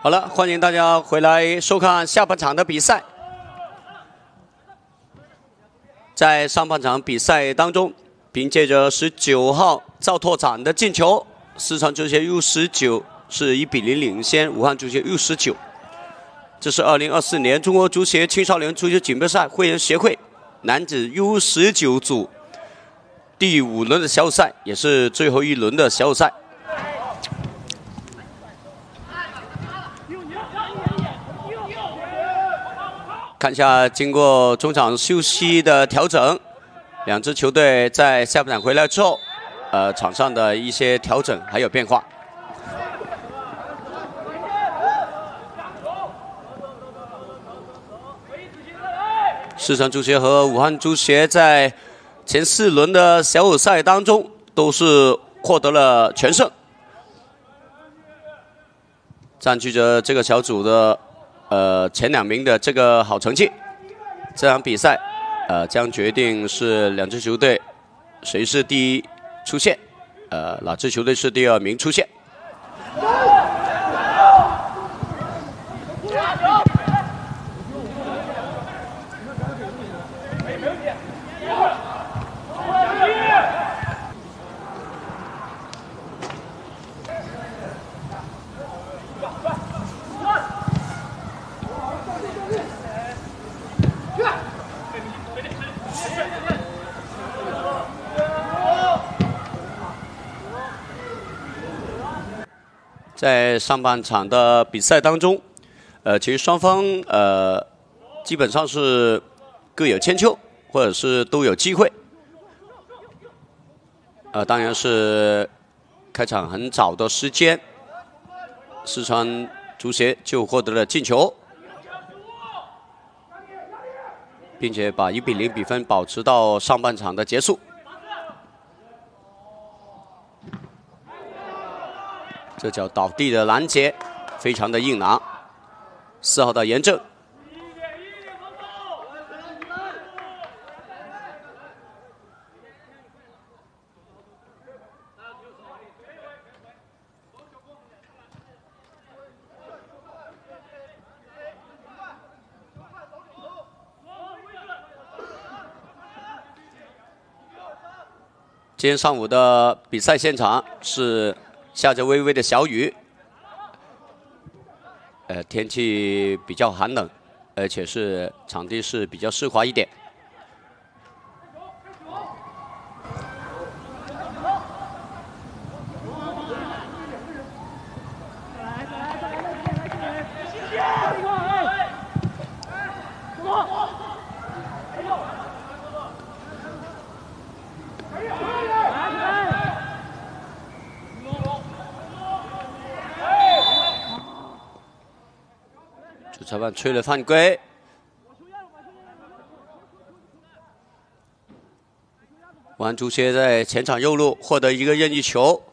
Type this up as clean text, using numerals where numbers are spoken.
好了，欢迎大家回来收看下半场的比赛。在上半场比赛当中，凭借着19号赵拓展的进球，四川足协 U19 是1比0领先武汉足协 U19。这是2024年中国足协青少年足球锦标赛会员协会男子 U19 组第5轮的小组赛，也是最后一轮的小组赛。 看一下，经过中场休息的调整，两支球队在下半场回来之后，场上的一些调整还有变化。四川足协和武汉足协在前4轮的小组赛当中都是获得了全胜，占据着这个小组的。 前2名的这个好成绩，这场比赛，将决定是两支球队谁是第1出线，哪支球队是第2名出线。在上半场的比赛当中，其实双方基本上是各有千秋，或者是都有机会。当然是开场很早的时间，四川足协就获得了进球，并且把1比0比分保持到上半场的结束。 这脚倒地的拦截，非常的硬朗。4号的严正，今天上午的比赛现场是。 下着微微的小雨，天气比较寒冷，而且是场地是比较湿滑一点。主裁判吹了犯规，武汉足协在前场右路获得一个任意球，